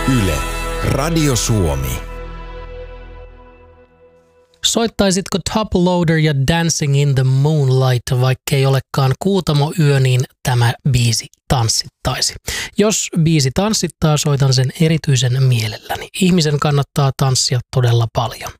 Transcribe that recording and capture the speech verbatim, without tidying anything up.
Yle, Radio Suomi. Soittaisitko Top Loader ja Dancing in the Moonlight, vaikkei olekaan Kuutamo yö, niin tämä biisi tanssittaisi. Jos biisi tanssittaa, soitan sen erityisen mielelläni. Ihmisen kannattaa tanssia todella paljon.